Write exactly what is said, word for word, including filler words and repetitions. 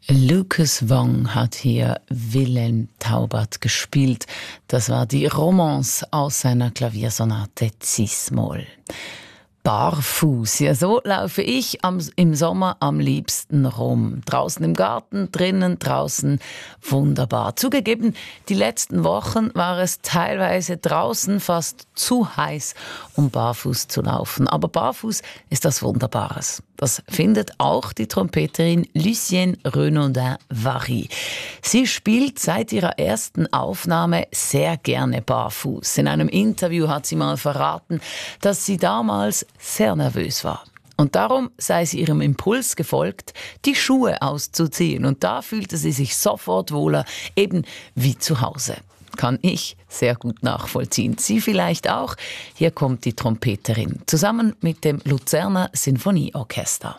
Lucas Wong hat hier Wilhelm Taubert gespielt. Das war die Romance aus seiner Klaviersonate Cis-Moll. Barfuß, ja, so laufe ich am, im Sommer am liebsten rum. Draußen im Garten, drinnen, draußen, wunderbar. Zugegeben, die letzten Wochen war es teilweise draußen fast zu heiß, um barfuß zu laufen. Aber barfuß ist das Wunderbares. Das findet auch die Trompeterin Lucienne Renaudin-Vary. Sie spielt seit ihrer ersten Aufnahme sehr gerne barfuß. In einem Interview hat sie mal verraten, dass sie damals sehr nervös war. Und darum sei sie ihrem Impuls gefolgt, die Schuhe auszuziehen. Und da fühlte sie sich sofort wohler, eben wie zu Hause. Kann ich sehr gut nachvollziehen. Sie vielleicht auch? Hier kommt die Trompeterin, zusammen mit dem Luzerner Sinfonieorchester.